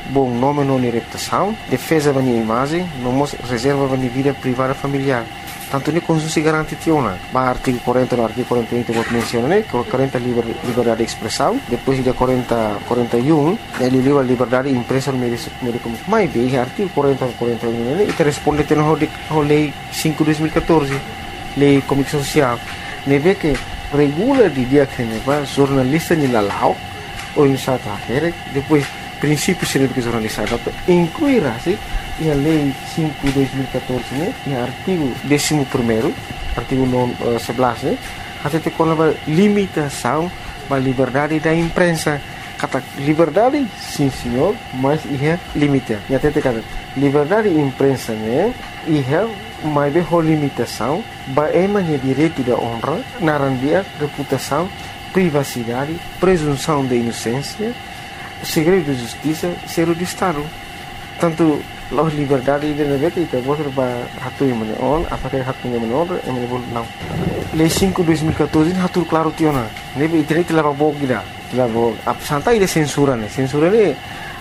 bom nome, nome e reputação, defesa da minha imagem, reserva da minha vida privada familiar. Tanto nem consumir garantia na artigo 40 no artigo 41 que menciona, né, que 40 liberdade de expressão, depois de 41 ele livre a liberdade de imprensa no meio mas bem artigo 40 41 né, e responde à lei 5 de 2014, lei de comunicação social, né, vê que regula de dia que né, jornalista ni lalau ou em certa feira, depois princípios de jornalista, incluirá se e a lei 5 de 2014, né, e artigo 11º, artigo 11, né, até tem uma limitação da liberdade da imprensa. Kata liberdade, sim senhor, mas é limitado. E até tem liberdade da imprensa, né, e mas é limitação, é direito da honra, narandia, reputação, privacidade, presunção de inocência, segredo de justiça, segredo de Estado. Tanto las liberdades de negara itu bos hatu yang menon, apakah hatu yang menon, yang menebul não. Lei 5 de 2014 hatu claro tiona. Nebe internet lava bog gida, lava santai de censura né. Censura né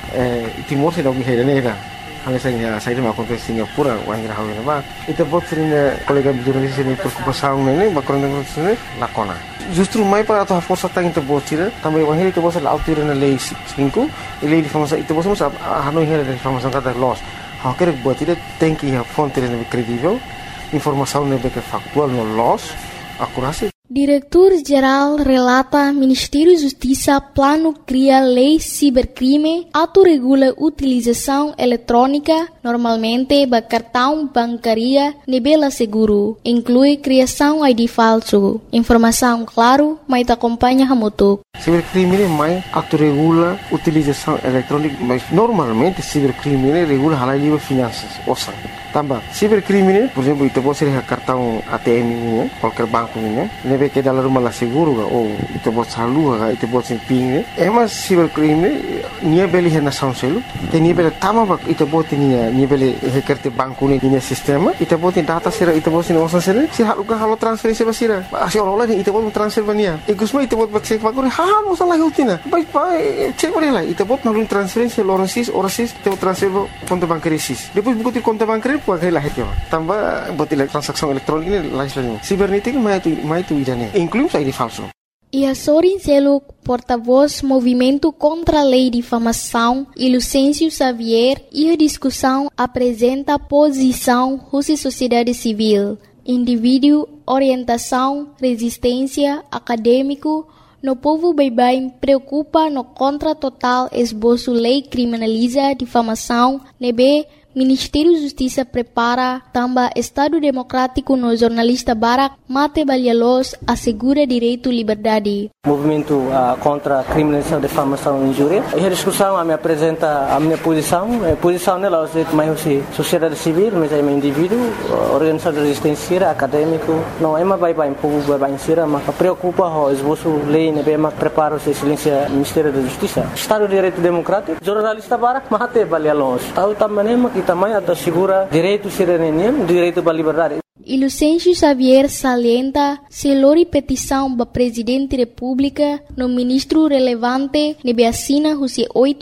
Timor se dog hera né. Hanya saya mau kontes Singapura, wangira hawe na. Itu bot sering kolega jurnalis ini preocupação né, bakon né, lakona. Justru mai para a força tá into botira, também o ele to bosa la autora na lei 5, e lei de famosa itu bosa hanoi hera de famosa kata loss. Ha quer botira tem que a fonte né credível, informação né que factual no loss, acurácia. Diretor-Geral relata Ministério da Justiça plano cria lei cibercrime, autorregula utilização eletrônica, normalmente ba cartão bancária nebela seguro, inclui criação ID falso. Informação claro, mas te acompanha Hamutuk. Cibercrime mais autorregula utilização eletrônica, mas normalmente cibercrime regula halal livre finanças, ouça. Tambah, cibercrime, por exemplo, itu pode ser cartão ATM ini, qualquer banco ini, nebe que dalam rumah seguro ou itu pode saldo, itu pode ser PIN. Mas cibercrime, nia beli hena sanselu, te nia beli tama itu pode nia beli hekerte banco ini nia sistema, itu pode data sira, itu pode nia osan sira, si haluka halu transferensi basira, asi orang lain itu pode transfer bania. Igusma itu pode cek fakuri, halu salah ultina, baik cek boleh lah, itu pode nalun transferensi orasis, itu transfer konto bancaris. Depois buku konto bancaris pakai lah itu. Tambah buat transaksi elektronik ini lain. Sibernetik mai tu idane. Inclui ID falso. E a Sorin Seluk, porta-voz Movimento contra a Lei de Difamação, e Lucêncio Xavier, e a discussão apresenta posição Rússia Sociedade Civil, indivíduo, orientação, resistência, acadêmico, no povo bem preocupa no contra total esboço lei criminaliza difamação, nebe Ministério da Justiça prepara também Estado Democrático no jornalista Barak Mate Balhalos assegura direito à liberdade. Movimento contra a criminalização, difamação e injúria. A discussão me apresenta a minha posição. A posição dela é mais sociedade civil, mas é um indivíduo, organização de resistência, acadêmico. Não é mais bem povo bem sira, mas preocupa o esboço lei, né, bem prepara o silêncio Ministério da Justiça. Estado de Direito Democrático, jornalista Barak Mate Balhalos. Tahu também que também assegura direito cidadania, direito à liberdade. E Lucêncio Xavier salienta se lori petição para Presidente da República no ministro relevante nebe assina os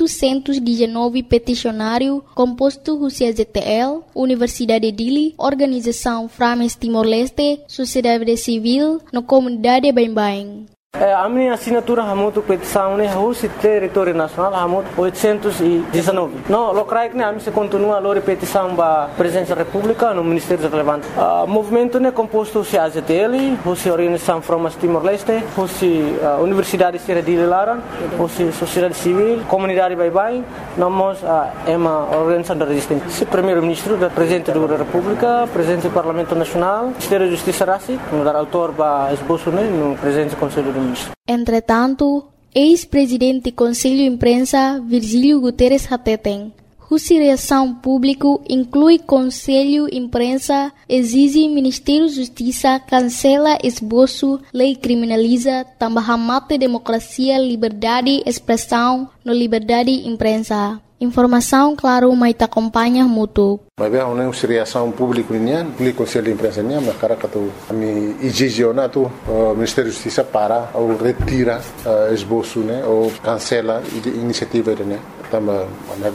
819 peticionário composto os ZTL, Universidade de Dili, Organização Frames Timor-Leste, Sociedade Civil, no comunidade Bem-Bem. A minha assinatura hamutu petição né Rússia território nacional hamut 819. No locais né a mim se continua a petição para presidência da República no Ministério relevante. Movimento né composto se AZTL, Rússia Organização Frames Timor-Leste, Rússia Universidade de Laran, Rússia Sociedade Civil, comunidade Bye-Bye, nós é uma organização da resistência. Se primeiro-ministro da presidente da República, presidente do Parlamento Nacional, Ministério da Justiça Rassi, no dar autor para esboço né no presidente do Conselho do Entretanto, ex-presidente do Conselho de Imprensa, Virgílio Guterres Hateten, cuja reação pública inclui Conselho de Imprensa, exige Ministério da Justiça cancela esboço, lei criminaliza, também mate democracia, liberdade, expressão, no liberdade de imprensa. Informação, claro, mas te acompanha muito. Mas bem, uma reação pública nian, o Conselho de Imprensa nian, mas cara que tu ami exigionato o Ministério da Justiça para ou retira esboço, né, ou cancela iniciativa, né, também